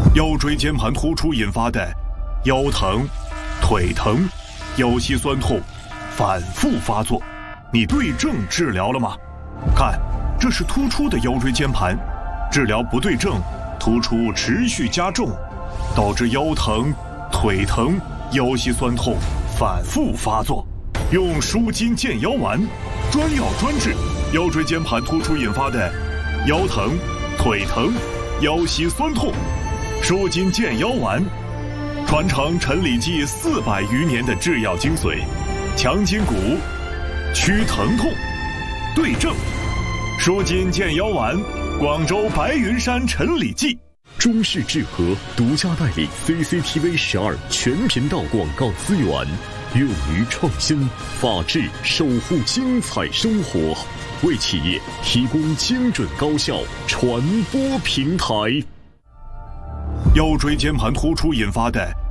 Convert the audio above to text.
腰椎间盘突出引发的腰疼、腿疼、腰膝酸痛反复发作，你对症治疗了吗？看，这是突出的腰椎间盘，治疗不对症，突出持续加重，导致腰疼、腿疼、腰膝酸痛反复发作。用舒筋健腰丸，专药专治腰椎间盘突出引发的腰疼、腿疼、腰膝酸痛。舒筋健腰丸，传承陈李济400余年的制药精髓，强筋骨，祛疼痛，对症。舒筋健腰丸，广州白云山陈李济。 中式制和独家代理 CCTV12全频道广告资源，用于创新、法治、守护精彩生活，为企业提供精准高效传播平台。 腰椎间盘突出引发的